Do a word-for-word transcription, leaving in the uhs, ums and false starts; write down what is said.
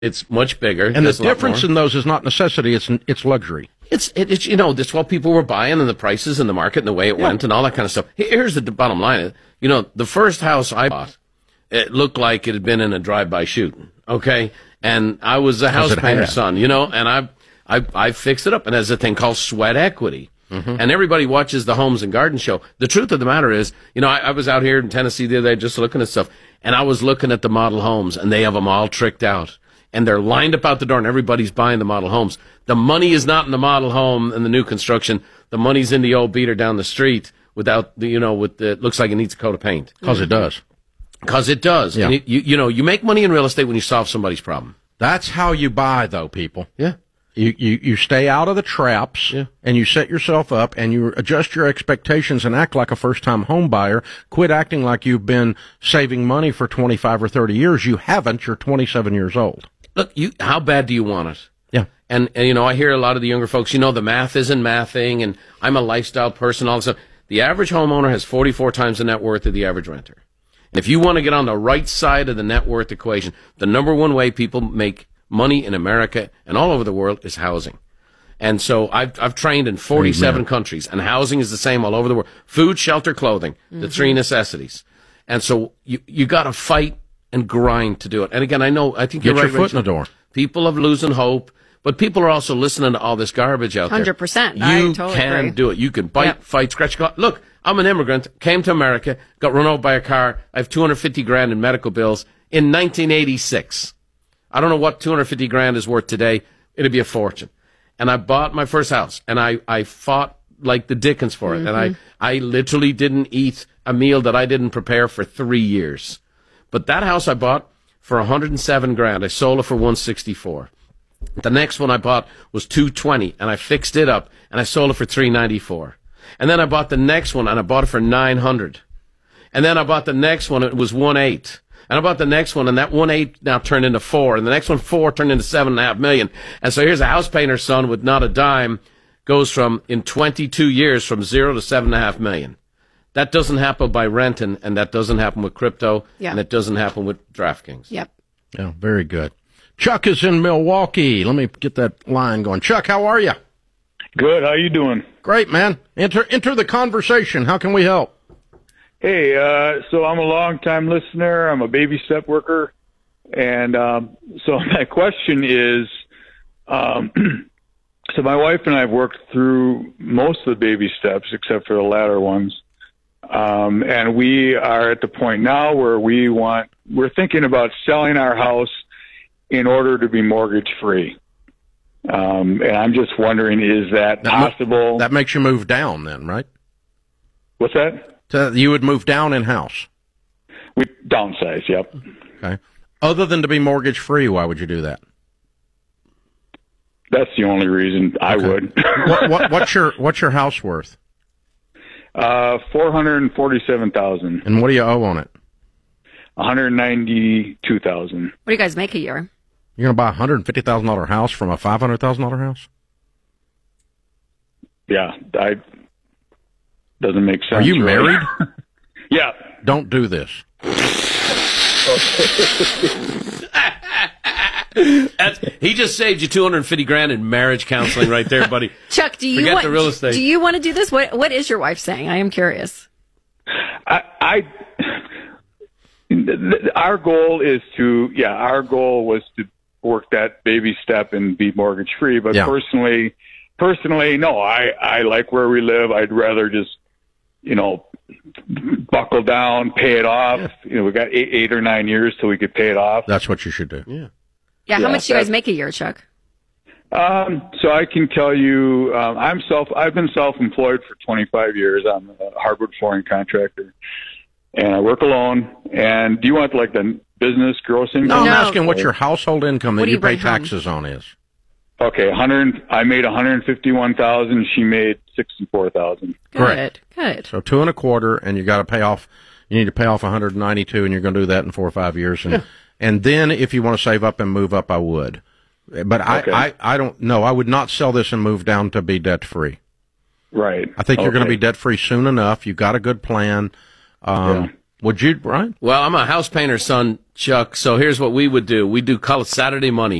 It's much bigger. And the difference in those is not necessity, it's it's luxury. It's, it, it's, you know, that's what people were buying and the prices and the market and the way it yeah. went and all that kind of stuff. Here's the bottom line. You know, the first house I bought, it looked like it had been in a drive-by shooting, okay? And I was a house painter's son, you know, and I, I, I fixed it up. And there's a thing called sweat equity. Mm-hmm. And everybody watches the Homes and Garden Show. The truth of the matter is, you know, I, I was out here in Tennessee the other day just looking at stuff, and I was looking at the model homes, and they have them all tricked out. And they're lined up out the door, and everybody's buying the model homes. The money is not in the model home and the new construction. The money's in the old beater down the street without the, you know, with the, it looks like it needs a coat of paint. Because mm-hmm. it does. Because it does. Yeah. And it, you, you know, you make money in real estate when you solve somebody's problem. That's how you buy, though, people. Yeah. You, you, you stay out of the traps, yeah. and you set yourself up, and you adjust your expectations and act like a first-time home buyer. Quit acting like you've been saving money for twenty-five or thirty years. You haven't. You're twenty-seven years old. Look, you, how bad do you want it? Yeah. And, and, you know, I hear a lot of the younger folks, you know, the math isn't mathing, and I'm a lifestyle person, all this stuff. The average homeowner has forty-four times the net worth of the average renter. And if you want to get on the right side of the net worth equation, the number one way people make money in America and all over the world is housing. And so I've, I've trained in forty-seven Amen. Countries, and housing is the same all over the world. Food, shelter, clothing, mm-hmm. the three necessities. And so you, you got to fight and grind to do it. And again, I know, I think Get you're right. Get your foot in the door. People are losing hope, but people are also listening to all this garbage out one hundred percent. there. You totally can agree. do it. You can bite, yep. fight, scratch. Look, I'm an immigrant, came to America, got run over by a car. I have two hundred fifty grand in medical bills in nineteen eighty-six. I don't know what two hundred fifty grand is worth today. It'd be a fortune. And I bought my first house, and I, I fought like the dickens for it. Mm-hmm. And I, I literally didn't eat a meal that I didn't prepare for three years. But that house I bought for one hundred seven grand. I sold it for one sixty-four. The next one I bought was two twenty, and I fixed it up, and I sold it for three ninety-four. And then I bought the next one, and I bought it for nine hundred. And then I bought the next one, it was one eight. And I bought the next one, and that one eight now turned into four, and the next one four turned into seven and a half million. And so here's a house painter's son with not a dime, goes from in twenty-two years from zero to seven and a half million. That doesn't happen by renting, and that doesn't happen with crypto, yeah. and it doesn't happen with DraftKings. Yep. Yeah, very good. Chuck is in Milwaukee. Let me get that line going. Chuck, how are you? Good. How you doing? Great, man. Enter enter the conversation. How can we help? Hey, uh, so I'm a long-time listener. I'm a baby step worker. And um, so my question is, um, so my wife and I have worked through most of the baby steps except for the latter ones. Um, and we are at the point now where we want, we're thinking about selling our house in order to be mortgage free. Um, and I'm just wondering, is that, that possible? Ma- that makes you move down then, right? What's that? So you would move down in house. We downsize, yep. Okay. Other than to be mortgage free, why would you do that? That's the only reason I okay. would. what, what, what's your what's your house worth? Uh, four hundred and forty-seven thousand. And what do you owe on it? One hundred ninety-two thousand. What do you guys make a year? You're gonna buy a hundred and fifty thousand dollar house from a five hundred thousand dollar house? Yeah, I. Doesn't make sense. Are you really. married? Yeah. Don't do this. That's, he just saved you two hundred fifty grand in marriage counseling right there, buddy. Chuck, do you Forget want, the real estate. Do you want to do this? What What is your wife saying? I am curious. I, I our goal is to yeah, our goal was to work that baby step and be mortgage free. But yeah. personally, personally, no, I I like where we live. I'd rather just you know buckle down, pay it off. Yeah. You know, we got eight, eight or nine years till we could pay it off. That's what you should do. Yeah. Yeah. How yeah, much do you guys make a year, Chuck? Um, so I can tell you, um, I'm self. I've been self-employed for twenty-five years. I'm a hardwood flooring contractor, and I work alone. And do you want like the business gross income? No, I'm no. asking what your household income that you, you pay home? taxes on is. Okay, one hundred. I made one hundred fifty-one thousand. She made sixty-four thousand. Good, good. So two and a quarter, and you got to pay off. You need to pay off one hundred ninety-two, and you're going to do that in four or five years. And yeah. and then if you want to save up and move up, I would. But I, okay. I, I don't know. I would not sell this and move down to be debt free. Right. I think okay. you're going to be debt free soon enough. You got a good plan. Um, yeah. Would you, Brian? Well, I'm a house painter's son, Chuck, so here's what we would do. We do call it Saturday Money.